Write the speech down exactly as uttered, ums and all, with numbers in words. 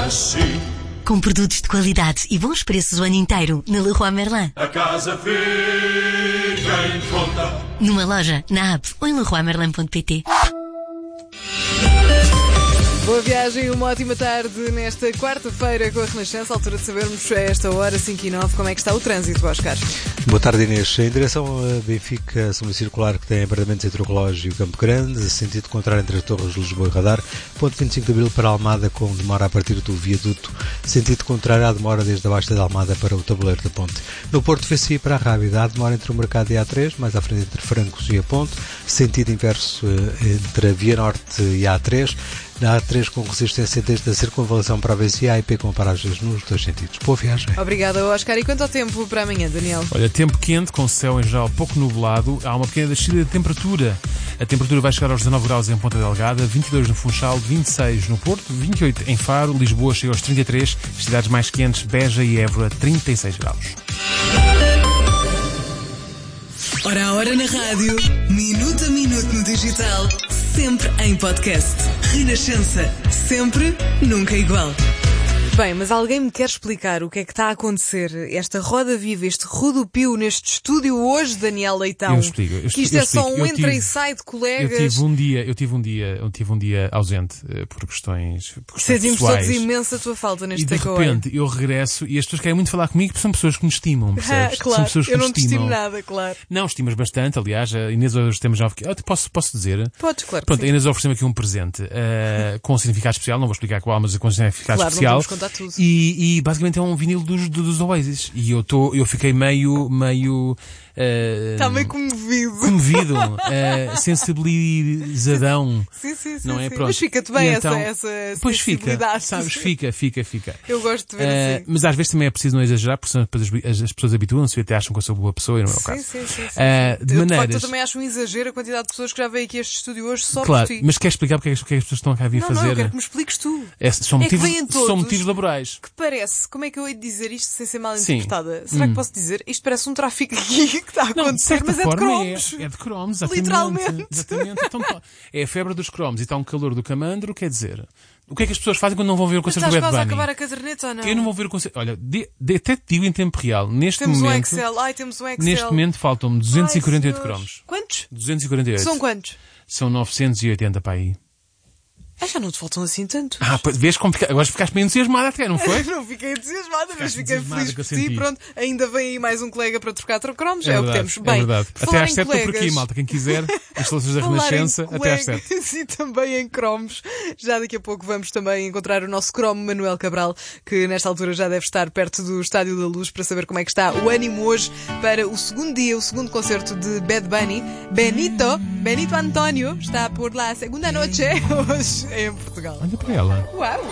assim. Com produtos de qualidade e bons preços o ano inteiro na Leroy Merlin. A casa fica em conta. Numa loja, na app ou em leroy merlin ponto pt. Boa viagem e uma ótima tarde nesta quarta-feira com a Renascença. Altura de sabermos a esta hora, cinco e nove, como é que está o trânsito, Oscar. Boa tarde, Inês. Em direção a Benfica, a circular que tem apartamentos entre o Relógio e o Campo Grande, sentido contrário entre as Torres de Lisboa e Radar, ponto vinte e cinco de Abril para Almada, com demora a partir do viaduto, sentido contrário à demora desde a Baixa de Almada para o Tabuleiro da Ponte. No Porto F C I para a Rábida, há demora entre o Mercado e a A três, mais à frente entre Francos e a Ponte, sentido inverso entre a Via Norte e a A três, na A três com resistência desde a circunvalação para a B C A e P com paragens nos dois sentidos. Boa viagem. Obrigada, Oscar. E quanto ao tempo para amanhã, Daniel? Olha, tempo quente, com céu em geral pouco nublado. Há uma pequena descida de temperatura. A temperatura vai chegar aos dezanove graus em Ponta Delgada, vinte e dois no Funchal, vinte e seis no Porto, vinte e oito em Faro, Lisboa chega aos trinta e três, cidades mais quentes, Beja e Évora, trinta e seis graus. Hora a hora na rádio, minuto a minuto no digital, sempre em podcast. Renascença, sempre, nunca igual. Bem, mas alguém me quer explicar o que é que está a acontecer? Esta roda viva, este rodopio neste estúdio hoje, Daniel Leitão. Eu explico. Eu que isto eu é só explico. um Eu entra tive, e sai de colegas. Eu tive um dia, eu tive um dia, eu tive um dia ausente uh, por questões, por questões Sentimos pessoais. todos imensa a tua falta neste E de takeaway. repente eu regresso e as pessoas querem muito falar comigo porque são pessoas que me estimam, percebes? Ah, claro, são pessoas que eu me não te estimam. estimo nada, claro. Não, estimas bastante, aliás, a Inês hoje temos já... Oh, posso, posso dizer? Podes, claro. Pronto, que a sim. Inês ofereceu-me aqui um presente uh, com um significado especial, não vou explicar qual, mas com um significado Claro, especial. não vamos contar tudo. E, e basicamente é um vinil dos, dos Oasis. E eu, tô, eu fiquei meio... meio uh, Está meio comovido. comovido, uh, sensibilizadão. Sim, sim, sim. Não é? sim. Pronto. Mas fica-te bem E então, essa, essa Pois fica, sensibilidade. sabes, fica, fica, fica. Eu gosto de ver Uh, assim. mas às vezes também é preciso não exagerar, porque senão depois as, as, as pessoas habituam-se e até acham que eu sou boa pessoa e não é o Sim, caso. sim, sim. sim, sim. Uh, de eu, maneiras... de facto, eu também acho um exagero a quantidade de pessoas que já veio aqui a este estúdio hoje só Claro, por ti. mas queres explicar porque é que, porque é que as pessoas estão cá a vir Não, fazer? não, eu quero que me expliques tu. É, são, É que motivos, vêm todos são motivos laborais. Que parece, como é que eu hei de dizer isto sem ser mal Sim. interpretada? Será que posso dizer? Isto parece um tráfico aqui que está a Não, de acontecer, certa mas é de forma cromos. é, é de cromos, exatamente. Literalmente. Exatamente. Então, tá. É a febre dos cromos e está um calor do camandro, quer dizer... O que é que as pessoas fazem quando não vão ver o Mas concerto do estás Bad quase a Bunny? acabar a caderneta ou não? Eu não vou ver o concerto. Olha, de, de, até te digo em tempo real, neste Temos um momento... Excel. Ai, temos um Excel. Neste momento faltam-me duzentos e quarenta e oito Ai, senhores. cromos. Quantos? duzentos e quarenta e oito. São quantos? São novecentos e oitenta para aí. Ah, já não te faltam assim tanto. Ah, pois, vês como fica... Agora ficaste bem entusiasmada até, não foi? Não fiquei entusiasmada, mas Ficaste fiquei entusiasmada feliz que eu por ti. senti. Pronto, ainda vem aí mais um colega para trocar cromos. É, É o que verdade, temos. Bem, é verdade. por Até falar às em sete estou por aqui, colegas, malta. Quem quiser, instalações da falar em Renascença, até às sete. colegas e também em cromos. Já daqui a pouco vamos também encontrar o nosso cromo Manuel Cabral, que nesta altura já deve estar perto do Estádio da Luz, para saber como é que está o ânimo hoje para o segundo dia, o segundo concerto de Bad Bunny. Benito, Benito António, está por lá a segunda noite hoje em Portugal. Olha para ela. Uau!